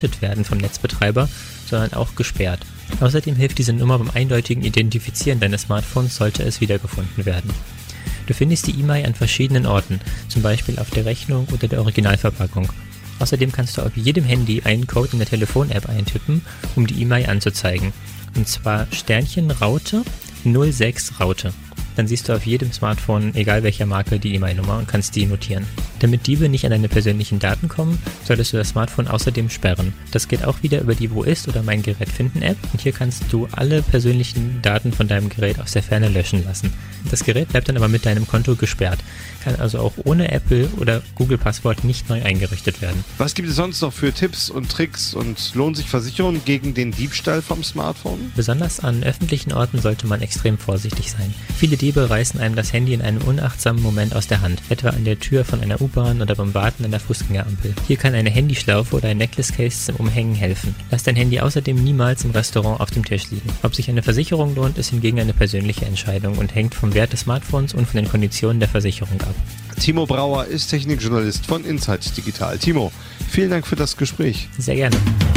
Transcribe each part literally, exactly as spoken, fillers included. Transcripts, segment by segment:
werden vom Netzbetreiber, sondern auch gesperrt. Außerdem hilft diese Nummer beim eindeutigen Identifizieren deines Smartphones, sollte es wiedergefunden werden. Du findest die E M I an verschiedenen Orten, zum Beispiel auf der Rechnung oder der Originalverpackung. Außerdem kannst du auf jedem Handy einen Code in der Telefon-App eintippen, um die E M I anzuzeigen. Und zwar Sternchen Raute null sechs Raute. Dann siehst du auf jedem Smartphone, egal welcher Marke, die E M I-Nummer und kannst die notieren. Damit Diebe nicht an deine persönlichen Daten kommen, solltest du das Smartphone außerdem sperren. Das geht auch wieder über die Wo ist oder Mein Gerät finden App und hier kannst du alle persönlichen Daten von deinem Gerät aus der Ferne löschen lassen. Das Gerät bleibt dann aber mit deinem Konto gesperrt, kann also auch ohne Apple oder Google Passwort nicht neu eingerichtet werden. Was gibt es sonst noch für Tipps und Tricks und lohnt sich Versicherung gegen den Diebstahl vom Smartphone? Besonders an öffentlichen Orten sollte man extrem vorsichtig sein. Viele Diebe reißen einem das Handy in einem unachtsamen Moment aus der Hand, etwa an der Tür von einer U-Bahn oder beim Warten an der Fußgängerampel. Hier kann eine Handyschlaufe oder ein Necklace-Case zum Umhängen helfen. Lass dein Handy außerdem niemals im Restaurant auf dem Tisch liegen. Ob sich eine Versicherung lohnt, ist hingegen eine persönliche Entscheidung und hängt vom Wert des Smartphones und von den Konditionen der Versicherung ab. Timo Brauer ist Technikjournalist von Insight Digital. Timo, vielen Dank für das Gespräch. Sehr gerne.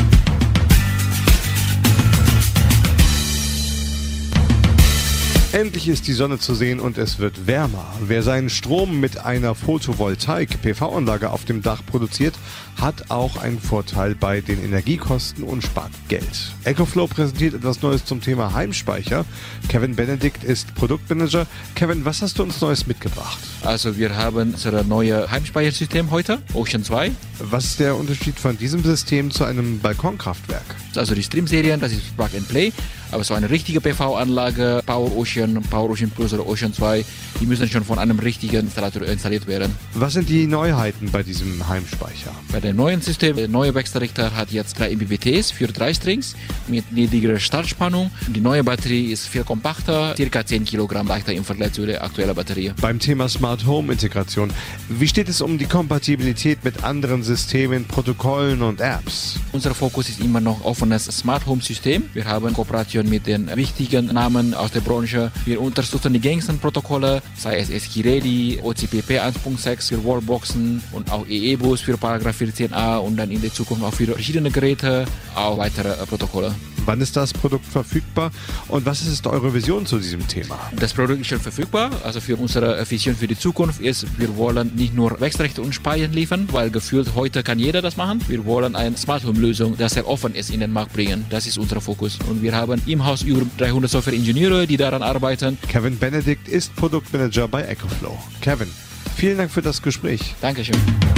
Endlich ist die Sonne zu sehen und es wird wärmer. Wer seinen Strom mit einer Photovoltaik-P V-Anlage auf dem Dach produziert, hat auch einen Vorteil bei den Energiekosten und spart Geld. EcoFlow präsentiert etwas Neues zum Thema Heimspeicher. Kevin Benedikt ist Produktmanager. Kevin, was hast du uns Neues mitgebracht? Also wir haben unser neues Heimspeichersystem heute, Ocean zwei. Was ist der Unterschied von diesem System zu einem Balkonkraftwerk? Also die Stream-Serien, das ist Plug and Play. Aber so eine richtige P V-Anlage, Power Ocean, Power Ocean Plus oder Ocean zwei, die müssen schon von einem richtigen Installateur installiert werden. Was sind die Neuheiten bei diesem Heimspeicher? Bei dem neuen System, der neue Wechselrichter hat jetzt drei M B P Ts für drei Strings mit niedrigerer Startspannung. Die neue Batterie ist viel kompakter, ca. zehn Kilogramm leichter im Vergleich zu der aktuellen Batterie. Beim Thema Smart Home Integration, wie steht es um die Kompatibilität mit anderen Systemen, Protokollen und Apps? Unser Fokus ist immer noch offenes Smart Home System. Wir haben Kooperation mit den wichtigen Namen aus der Branche. Wir unterstützen die gängigsten Protokolle, sei es S K Ready, O C P P eins Punkt sechs für Wallboxen und auch E E Bus für Paragraph vierzehn a und dann in der Zukunft auch für verschiedene Geräte, auch weitere Protokolle. Wann ist das Produkt verfügbar und was ist eure Vision zu diesem Thema? Das Produkt ist schon verfügbar, also für unsere Vision für die Zukunft ist, wir wollen nicht nur Wechselrichter und Speicher liefern, weil gefühlt heute kann jeder das machen. Wir wollen eine Smart Home Lösung, die sehr offen ist, in den Markt bringen. Das ist unser Fokus und wir haben im Haus über dreihundert Software-Ingenieure, die daran arbeiten. Kevin Benedikt ist Produktmanager bei EcoFlow. Kevin, vielen Dank für das Gespräch. Dankeschön.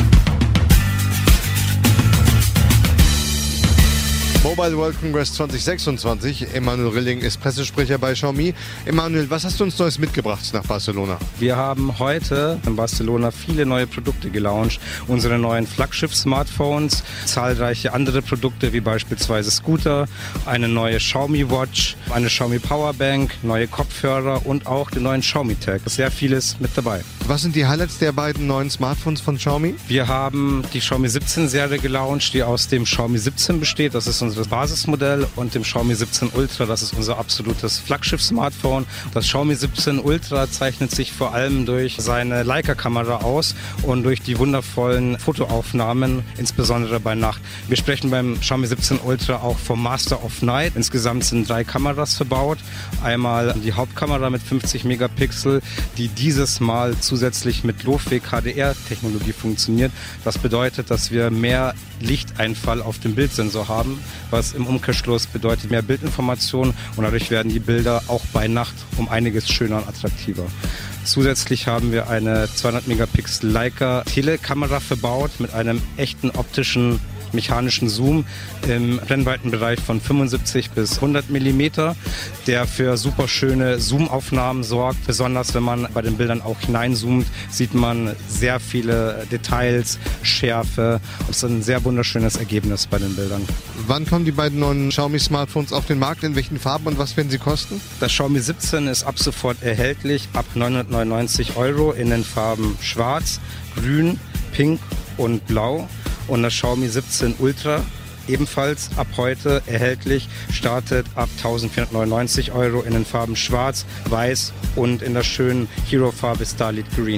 Mobile World Congress zwanzig sechsundzwanzig. Emanuel Rilling ist Pressesprecher bei Xiaomi. Emanuel, was hast du uns Neues mitgebracht nach Barcelona? Wir haben heute in Barcelona viele neue Produkte gelauncht. Unsere neuen Flaggschiff-Smartphones, zahlreiche andere Produkte wie beispielsweise Scooter, eine neue Xiaomi Watch, eine Xiaomi Powerbank, neue Kopfhörer und auch den neuen Xiaomi Tag. Sehr vieles mit dabei. Was sind die Highlights der beiden neuen Smartphones von Xiaomi? Wir haben die Xiaomi siebzehn Serie gelauncht, die aus dem Xiaomi siebzehn besteht. Das ist unser Basismodell und dem Xiaomi siebzehn Ultra, das ist unser absolutes Flaggschiff-Smartphone. Das Xiaomi siebzehn Ultra zeichnet sich vor allem durch seine Leica-Kamera aus und durch die wundervollen Fotoaufnahmen, insbesondere bei Nacht. Wir sprechen beim Xiaomi siebzehn Ultra auch vom Master of Night. Insgesamt sind drei Kameras verbaut. Einmal die Hauptkamera mit fünfzig Megapixel, die dieses Mal zusätzlich mit Low-H D R-Technologie funktioniert. Das bedeutet, dass wir mehr Lichteinfall auf dem Bildsensor haben, was im Umkehrschluss bedeutet mehr Bildinformation und dadurch werden die Bilder auch bei Nacht um einiges schöner und attraktiver. Zusätzlich haben wir eine zweihundert Megapixel Leica Telekamera verbaut mit einem echten optischen mechanischen Zoom im Brennweitenbereich von fünfundsiebzig bis hundert Millimeter, der für super schöne Zoomaufnahmen sorgt. Besonders wenn man bei den Bildern auch hineinzoomt, sieht man sehr viele Details, Schärfe. Es ist ein sehr wunderschönes Ergebnis bei den Bildern. Wann kommen die beiden neuen Xiaomi Smartphones auf den Markt? In welchen Farben und was werden sie kosten? Das Xiaomi siebzehn ist ab sofort erhältlich, ab neunhundertneunundneunzig Euro in den Farben Schwarz, Grün, Pink und Blau. Und das Xiaomi siebzehn Ultra, ebenfalls ab heute erhältlich, startet ab eintausendvierhundertneunundneunzig Euro in den Farben Schwarz, Weiß und in der schönen Hero-Farbe Starlit Green.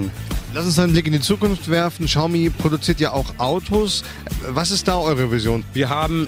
Lass uns einen Blick in die Zukunft werfen. Xiaomi produziert ja auch Autos. Was ist da eure Vision? Wir haben